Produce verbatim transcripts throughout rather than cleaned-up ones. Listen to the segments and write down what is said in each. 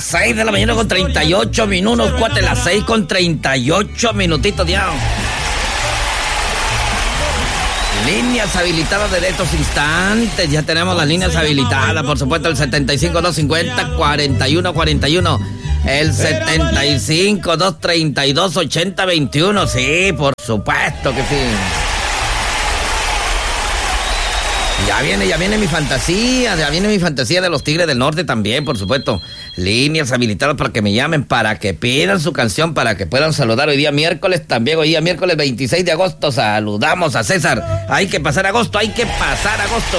Las seis de la mañana con treinta y ocho minutos, cuate, las seis con treinta y ocho minutitos, ya. Líneas habilitadas de estos instantes. Ya tenemos las líneas habilitadas, por supuesto, el setenta y cinco, doscientos cincuenta, cuarenta y uno cuarenta y uno. El setenta y cinco, doscientos treinta y dos, ochenta veintiuno. Sí, por supuesto que sí. Ya viene, ya viene mi fantasía, ya viene mi fantasía de los Tigres del Norte también, por supuesto. Líneas habilitadas para que me llamen, para que pidan su canción, para que puedan saludar hoy día miércoles también, hoy día miércoles veintiséis de agosto, saludamos a César. Hay que pasar agosto, hay que pasar agosto.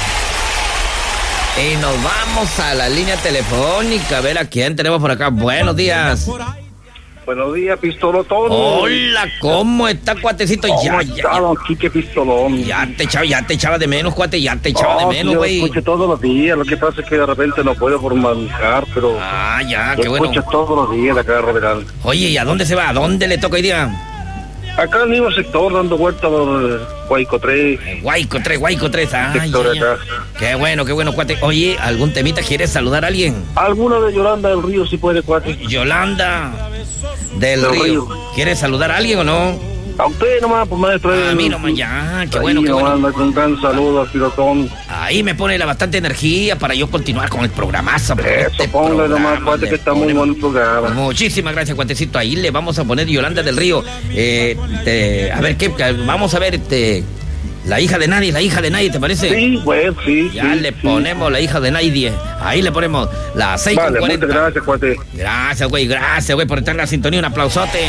Y nos vamos a la línea telefónica, a ver a quién tenemos por acá. Buenos días. Buenos días, Pistolotón. Hola, ¿cómo está, cuatecito? ¿Cómo ya, está, ya, don Quique Pistolón? Ya te echaba, ya te echaba de menos, cuate, ya te echaba no, de menos, güey. Yo escucho todos los días, lo que pasa es que de repente no puedo formalizar, pero... Ah, ya, yo qué bueno. escucho todos los días la carrera verán. Oye, ¿y a dónde se va? ¿A dónde le toca hoy día? Acá en el mismo sector, dando vueltas por Guayco tres. Guayco tres, Guayco tres, ah, sector ya, ya. acá. Qué bueno, qué bueno, cuate. Oye, ¿algún temita quieres saludar a alguien? ¿Alguna de Yolanda del Río si puede, cuate? Yolanda del, Del Río. Río. ¿Quieres saludar a alguien o no? A usted nomás, pues maestro. A mí nomás, ya, qué ahí bueno, qué nos bueno. manda con un gran saludo al pilotón. Ahí me pone la bastante energía para yo continuar con el programazo. Eso, ponle nomás, cuate, que está muy bueno el programa. Muchísimas gracias, cuatecito. Ahí le vamos a poner Yolanda del Río. Eh, te- a ver, ¿qué? Vamos a ver, este... La hija de nadie, la hija de nadie, ¿te parece? Sí, bueno, sí. Ya sí, le sí. ponemos la hija de nadie. Ahí le ponemos la seis Vale, con cuarenta. muchas gracias, cuate. Gracias, güey, gracias, güey, por estar en la sintonía. Un aplausote.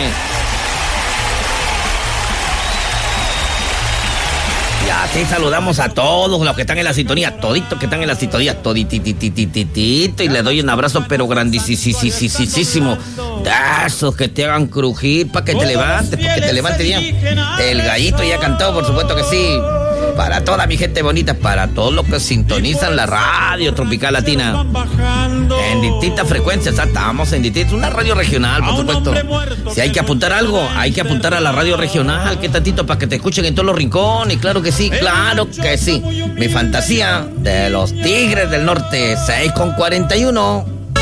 Y así saludamos a todos los que están en la sintonía, toditos que están en la sintonía, toditititititito, y le doy un abrazo, pero grandísimo, de esos que te hagan crujir, para que te levantes, para que te levantes bien. El gallito ya cantó, por supuesto que sí. Para toda mi gente bonita, para todos los que sintonizan la radio Tropical Latina en distintas frecuencias, estamos en distintas, una radio regional, por supuesto. Si hay que apuntar algo, hay que apuntar a la radio regional, que tantito para que te escuchen en todos los rincones. Claro que sí, claro que sí. Mi fantasía de los Tigres del Norte, seis con cuarenta y uno.